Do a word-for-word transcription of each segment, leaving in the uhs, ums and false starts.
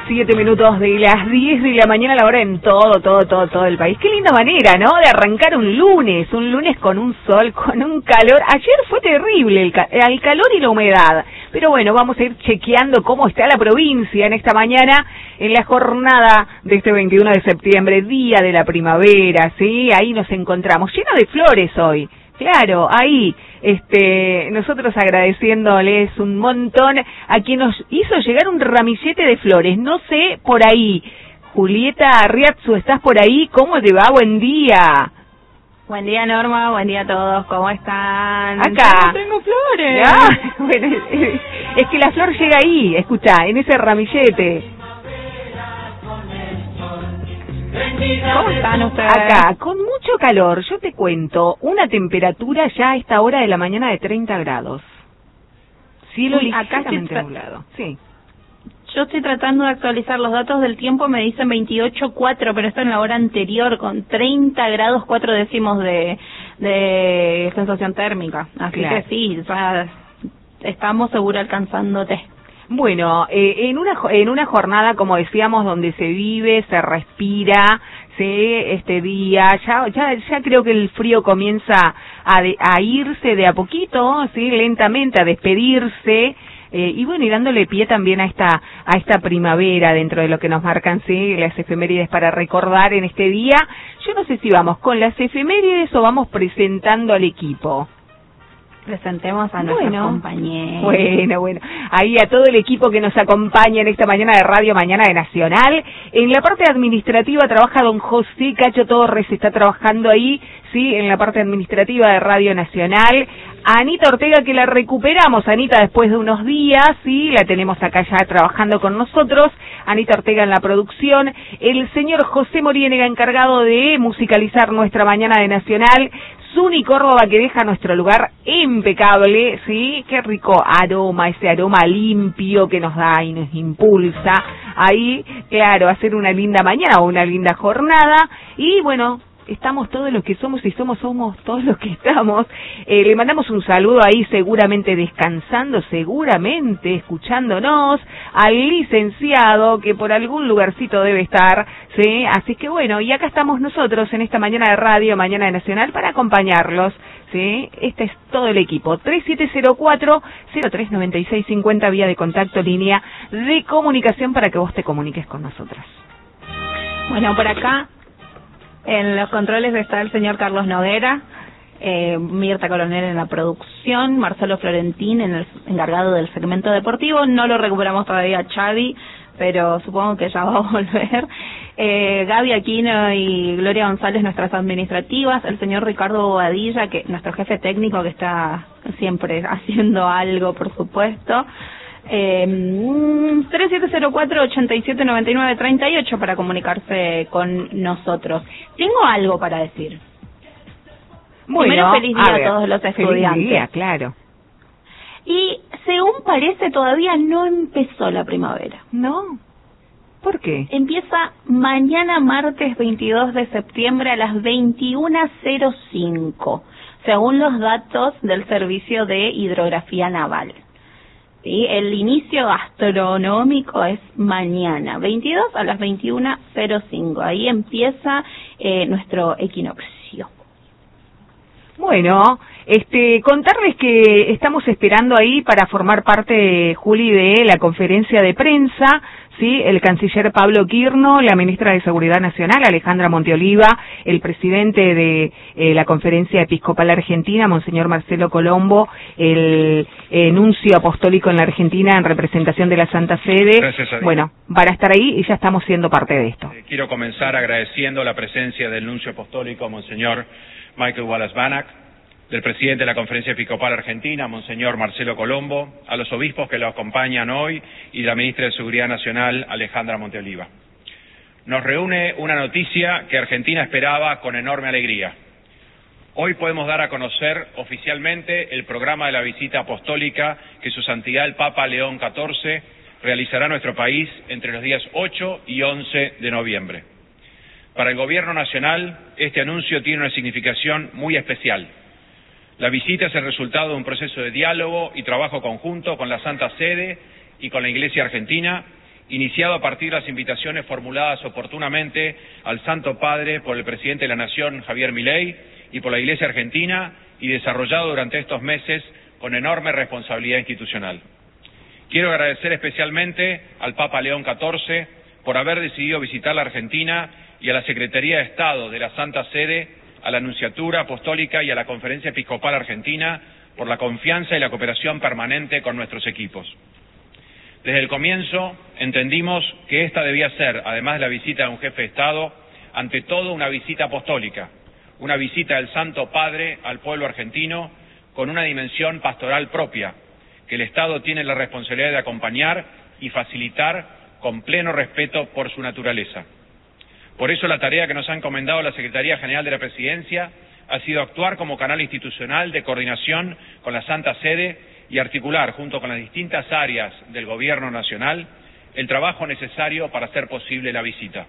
siete minutos de las diez de la mañana, a la hora en todo, todo, todo, todo el país. Qué linda manera, ¿no? De arrancar un lunes, un lunes con un sol, con un calor. Ayer fue terrible el, ca el calor y la humedad. Pero bueno, vamos a ir chequeando cómo está la provincia en esta mañana, en la jornada de este veintiuno de septiembre, día de la primavera, ¿sí? Ahí nos encontramos, lleno de flores hoy. Claro, ahí, este, nosotros agradeciéndoles un montón a quien nos hizo llegar un ramillete de flores. No sé, por ahí, Julieta Arriazzu, ¿estás por ahí? ¿Cómo te va? Buen día. Buen día, Norma, buen día a todos, ¿cómo están? Acá. ¡No tengo flores! ¿Ya? Bueno, es, es que la flor llega ahí, escuchá, en ese ramillete. ¿Cómo están ustedes? Acá, con mucho calor, yo te cuento, una temperatura ya a esta hora de la mañana de treinta grados. Cielo Uy, acá ligeramente estoy nublado. Sí. Yo estoy tratando de actualizar los datos del tiempo, me dicen veintiocho punto cuatro, pero esto en la hora anterior, con treinta grados cuatro décimos de, de sensación térmica. Así Claro. que sí, ya estamos seguro alcanzándote. Bueno, eh, en una en una jornada, como decíamos, donde se vive, se respira, se este día, ya ya ya creo que el frío comienza a, de, a irse de a poquito, sí, lentamente, a despedirse. Eh, y bueno, y dándole pie también a esta a esta primavera dentro de lo que nos marcan, sí, las efemérides para recordar en este día. Yo no sé si vamos con las efemérides o vamos presentando al equipo. Presentemos a nuestros Bueno, compañeros. Bueno, bueno, ahí a todo el equipo que nos acompaña en esta mañana de radio, mañana de Nacional. En la parte administrativa trabaja don José Cacho Torres, está trabajando ahí, sí, en la parte administrativa de Radio Nacional. Anita Ortega, que la recuperamos, Anita, después de unos días, sí, la tenemos acá ya trabajando con nosotros. Anita Ortega en la producción. El señor José Moriénega, encargado de musicalizar nuestra mañana de Nacional. Zuni Córdoba, que deja nuestro lugar impecable, ¿sí? Qué rico aroma, ese aroma limpio que nos da y nos impulsa ahí, claro, a hacer una linda mañana o una linda jornada. Y bueno, estamos todos los que somos y somos somos todos los que estamos. Eh, le mandamos un saludo ahí, seguramente descansando, seguramente escuchándonos, al licenciado que por algún lugarcito debe estar, ¿sí? Así que bueno, y acá estamos nosotros en esta mañana de radio, mañana de Nacional, para acompañarlos, ¿sí? Este es todo el equipo. tres siete cero cuatro, cero tres nueve seis cinco cero, vía de contacto, línea de comunicación para que vos te comuniques con nosotros. Bueno, por acá en los controles está el señor Carlos Noguera, eh, Mirta Coronel en la producción, Marcelo Florentín en el encargado del segmento deportivo. No lo recuperamos todavía a Xavi, pero supongo que ya va a volver. Eh, Gaby Aquino y Gloria González, nuestras administrativas. El señor Ricardo Bobadilla, que nuestro jefe técnico, que está siempre haciendo algo, por supuesto. Eh, tres siete cero cuatro, ocho siete nueve nueve tres ocho para comunicarse con nosotros. Tengo algo para decir. Bueno, Primero, feliz día a, a ver, todos los estudiantes. Feliz día, claro. Y según parece, todavía no empezó la primavera. ¿No? ¿Por qué? Empieza mañana, martes veintidós de septiembre a las veintiuna cero cinco, según los datos del Servicio de Hidrografía Naval. ¿Sí? El inicio astronómico es mañana, veintidós a las veintiuna cero cinco. Ahí empieza eh, nuestro equinoccio. Bueno, este, contarles que estamos esperando ahí para formar parte, Juli, de la conferencia de prensa, sí, el canciller Pablo Quirno, la ministra de Seguridad Nacional, Alejandra Monteoliva, el presidente de eh, la Conferencia Episcopal Argentina, Monseñor Marcelo Colombo, el eh, nuncio apostólico en la Argentina en representación de la Santa Sede. Gracias a Dios. Bueno, van a estar ahí y ya estamos siendo parte de esto. Eh, quiero comenzar agradeciendo la presencia del nuncio apostólico, Monseñor Michael Wallace Banach, del presidente de la Conferencia Episcopal Argentina, Monseñor Marcelo Colombo, a los obispos que lo acompañan hoy y la ministra de Seguridad Nacional, Alejandra Monteoliva. Nos reúne una noticia que Argentina esperaba con enorme alegría. Hoy podemos dar a conocer oficialmente el programa de la visita apostólica que Su Santidad el Papa León catorce realizará a nuestro país entre los días ocho y once de noviembre. Para el Gobierno Nacional, este anuncio tiene una significación muy especial. La visita es el resultado de un proceso de diálogo y trabajo conjunto con la Santa Sede y con la Iglesia Argentina, iniciado a partir de las invitaciones formuladas oportunamente al Santo Padre por el presidente de la Nación, Javier Milei, y por la Iglesia Argentina, y desarrollado durante estos meses con enorme responsabilidad institucional. Quiero agradecer especialmente al Papa León catorce por haber decidido visitar la Argentina y a la Secretaría de Estado de la Santa Sede, a la Nunciatura Apostólica y a la Conferencia Episcopal Argentina por la confianza y la cooperación permanente con nuestros equipos. Desde el comienzo entendimos que esta debía ser, además de la visita de un jefe de Estado, ante todo una visita apostólica, una visita del Santo Padre al pueblo argentino con una dimensión pastoral propia, que el Estado tiene la responsabilidad de acompañar y facilitar con pleno respeto por su naturaleza. Por eso la tarea que nos ha encomendado la Secretaría General de la Presidencia ha sido actuar como canal institucional de coordinación con la Santa Sede y articular, junto con las distintas áreas del Gobierno Nacional, el trabajo necesario para hacer posible la visita.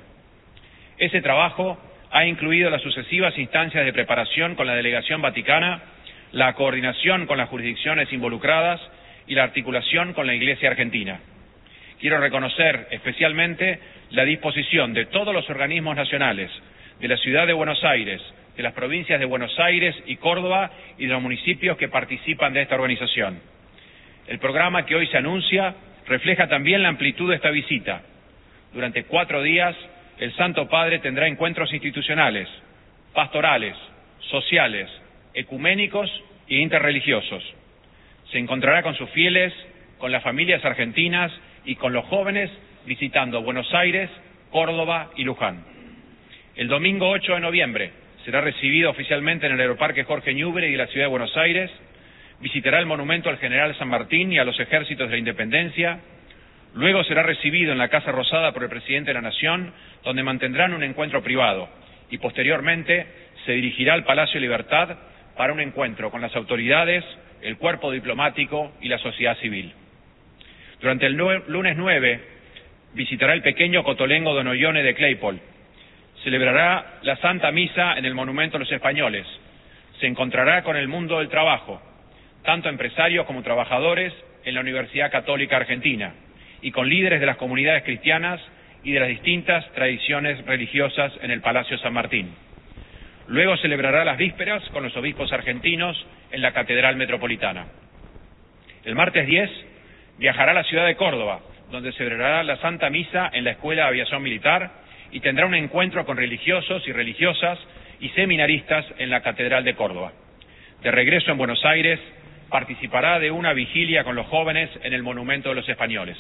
Ese trabajo ha incluido las sucesivas instancias de preparación con la Delegación Vaticana, la coordinación con las jurisdicciones involucradas y la articulación con la Iglesia Argentina. Quiero reconocer especialmente la disposición de todos los organismos nacionales, de la Ciudad de Buenos Aires, de las provincias de Buenos Aires y Córdoba y de los municipios que participan de esta organización. El programa que hoy se anuncia refleja también la amplitud de esta visita. Durante cuatro días, el Santo Padre tendrá encuentros institucionales, pastorales, sociales, ecuménicos e interreligiosos. Se encontrará con sus fieles, con las familias argentinas y con los jóvenes visitando Buenos Aires, Córdoba y Luján. El domingo ocho de noviembre será recibido oficialmente en el Aeroparque Jorge Newbery de la Ciudad de Buenos Aires, visitará el monumento al General San Martín y a los ejércitos de la Independencia, luego será recibido en la Casa Rosada por el Presidente de la Nación, donde mantendrán un encuentro privado, y posteriormente se dirigirá al Palacio Libertad para un encuentro con las autoridades, el cuerpo diplomático y la sociedad civil. Durante el lunes nueve visitará el pequeño cotolengo Don Ollone de Claypole. Celebrará la Santa Misa en el Monumento a los Españoles. Se encontrará con el mundo del trabajo, tanto empresarios como trabajadores, en la Universidad Católica Argentina, y con líderes de las comunidades cristianas y de las distintas tradiciones religiosas en el Palacio San Martín. Luego celebrará las vísperas con los obispos argentinos en la Catedral Metropolitana. El martes diez viajará a la ciudad de Córdoba, donde celebrará la Santa Misa en la Escuela de Aviación Militar y tendrá un encuentro con religiosos y religiosas y seminaristas en la Catedral de Córdoba. De regreso en Buenos Aires, participará de una vigilia con los jóvenes en el Monumento de los Españoles.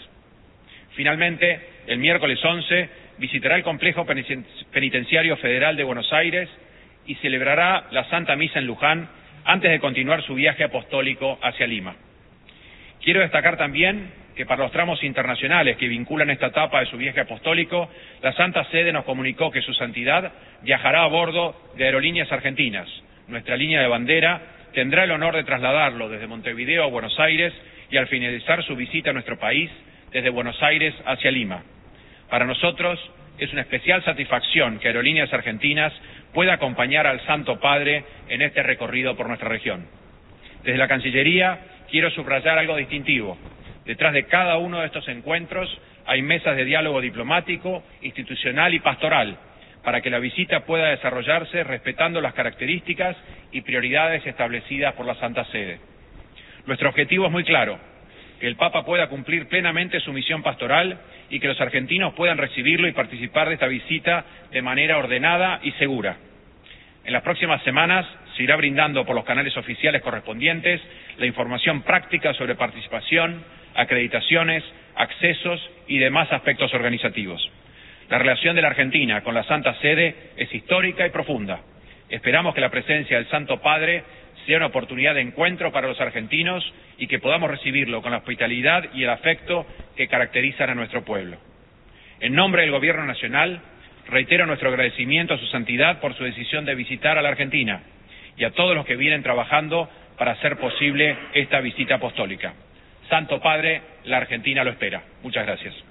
Finalmente, el miércoles once, visitará el Complejo Penitenciario Federal de Buenos Aires y celebrará la Santa Misa en Luján antes de continuar su viaje apostólico hacia Lima. Quiero destacar también que para los tramos internacionales que vinculan esta etapa de su viaje apostólico, la Santa Sede nos comunicó que su santidad viajará a bordo de Aerolíneas Argentinas. Nuestra línea de bandera tendrá el honor de trasladarlo desde Montevideo a Buenos Aires y al finalizar su visita a nuestro país, desde Buenos Aires hacia Lima. Para nosotros es una especial satisfacción que Aerolíneas Argentinas pueda acompañar al Santo Padre en este recorrido por nuestra región. Desde la Cancillería quiero subrayar algo distintivo. Detrás de cada uno de estos encuentros hay mesas de diálogo diplomático, institucional y pastoral, para que la visita pueda desarrollarse respetando las características y prioridades establecidas por la Santa Sede. Nuestro objetivo es muy claro: que el Papa pueda cumplir plenamente su misión pastoral y que los argentinos puedan recibirlo y participar de esta visita de manera ordenada y segura. En las próximas semanas se irá brindando por los canales oficiales correspondientes la información práctica sobre participación, acreditaciones, accesos y demás aspectos organizativos. La relación de la Argentina con la Santa Sede es histórica y profunda. Esperamos que la presencia del Santo Padre sea una oportunidad de encuentro para los argentinos y que podamos recibirlo con la hospitalidad y el afecto que caracterizan a nuestro pueblo. En nombre del Gobierno Nacional, reitero nuestro agradecimiento a su santidad por su decisión de visitar a la Argentina y a todos los que vienen trabajando para hacer posible esta visita apostólica. Santo Padre, la Argentina lo espera. Muchas gracias.